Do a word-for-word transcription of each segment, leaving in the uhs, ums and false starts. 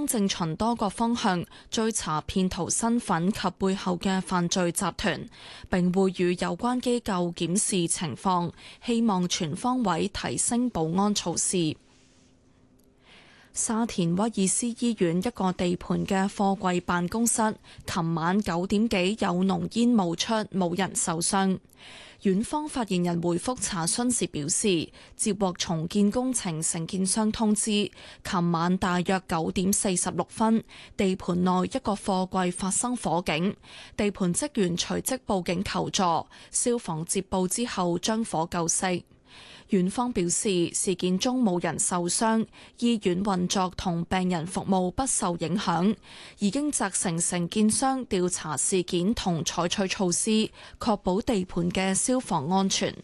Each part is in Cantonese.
方正循多個方向追查騙徒身份及背後嘅犯罪集團，並會與有關機構檢視情況，希望全方位提升保安措施。沙田威爾斯醫院一個地盤嘅貨櫃辦公室，琴晚九點幾有濃煙冒出，冇人受傷。院方發言人回覆查詢時表示，接獲重建工程承建商通知，琴晚大約九點四十六分，地盤內一個貨櫃發生火警，地盤職員隨即報警求助，消防接報之後將火救熄。院方表示，事件中冇人受傷，醫院運作同病人服務不受影響，已經責成承建商調查事件同採取措施，確保地盤嘅消防安全。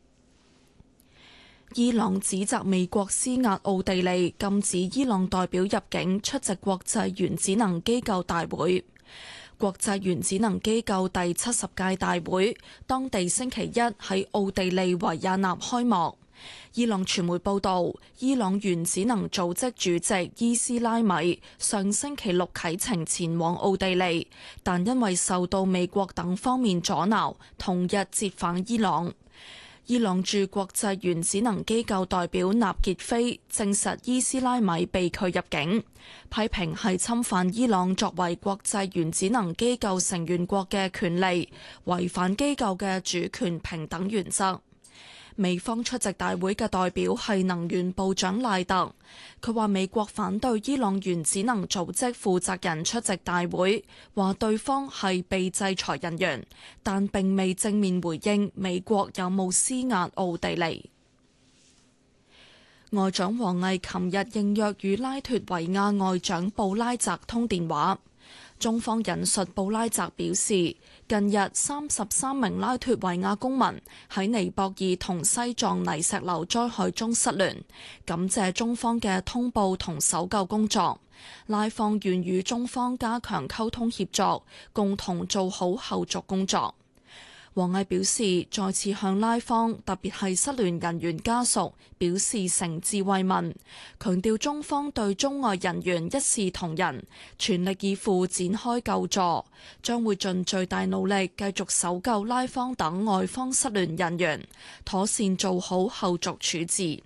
伊朗指責美國施壓奧地利，禁止伊朗代表入境出席國際原子能機構大會。國際原子能機構第七十屆大會，當地星期一喺奧地利維也納開幕。伊朗傳媒報道，伊朗原子能組織主席伊斯拉米上星期六啟程前往奧地利，但因為受到美國等方面阻撓，同日折返伊朗。伊朗駐國際原子能機構代表納傑菲證實伊斯拉米被拒入境，批評係侵犯伊朗作為國際原子能機構成員國嘅權利，違反機構嘅主權平等原則。美方出席大會嘅代表係能源部長賴特，佢話美國反對伊朗原子能組織負責人出席大會，話對方係被制裁人員，但並未正面回應美國有冇施壓奧地利。外長王毅琴日應約與拉脫維亞外長布拉澤通電話。中方引述布拉澤表示，近日三十三名拉脫維亞公民喺尼泊爾同西藏泥石流災害中失聯，感謝中方嘅通報同搜救工作。拉方願與中方加強溝通協作，共同做好後續工作。王毅表示，再次向拉方，特別係失聯人員家屬表示誠摯慰問，強調中方對中外人員一視同仁，全力以赴展開救助，將會盡最大努力繼續搜救拉方等外方失聯人員，妥善做好後續處置。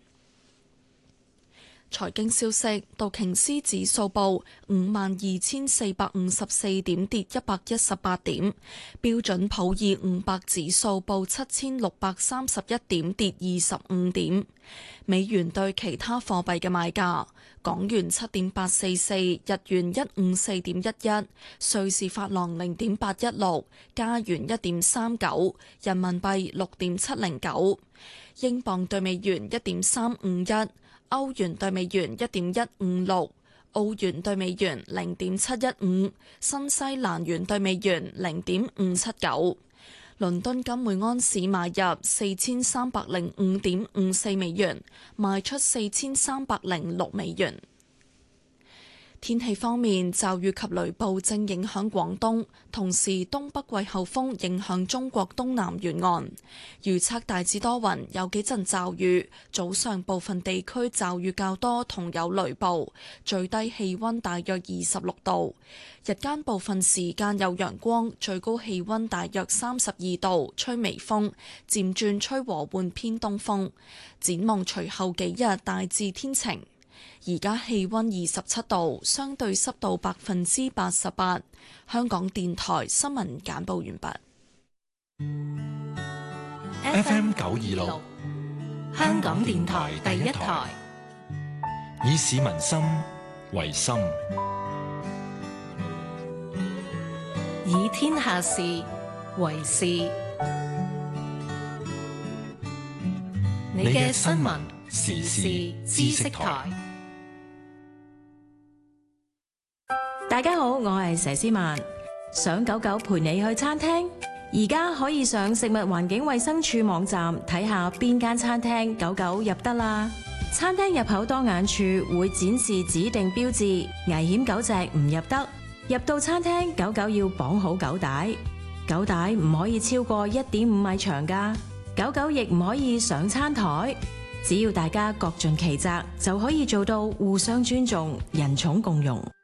財經消息，道瓊斯指數報五萬二千四百五十四點，跌一百一十八點；標準普爾五百指數報七千六百三十一點，跌二十五點。美元對其他貨幣嘅賣價：港元七點八四四，日元一五四點一一，瑞士法郎零點八一六，加元一點三九，人民幣六點七零九，英鎊對美元一點三五一。歐元對美元一點一五六，澳元對美元零點七一五，新西蘭元對美元零點五七九。倫敦金每安士買入四千三百零五點五四美元，賣出四千三百零六美元。天氣方面，驟雨及雷暴正影響廣東，同時東北季候風影響中國東南沿岸。預測大致多雲，有幾陣驟雨，早上部分地區驟雨較多，同有雷暴。最低氣溫大約二十六度，日間部分時間有陽光，最高氣溫大約三十二度，吹微風，漸轉吹和緩偏東風。展望隨後幾日大致天晴。而家氣溫二十七度，相對濕度百分之八十八。香港電台新聞簡報完畢。 F M 九二六，香港電台第一台，以市民心為心， 以天下事為事。你嘅新聞時事知識台。 大家好，我係佘詩曼。想狗狗陪你去餐廳，而家可以上食物環境衛生署網站睇下邊間餐廳狗狗入得啦。餐廳入口當眼處會展示指定標誌，危險狗隻唔入得。入到餐廳，狗狗要綁好狗帶，狗帶唔可以超過一點五米長㗎。狗狗亦唔可以上餐台。只要大家各盡其責，就可以做到互相尊重、人寵共融。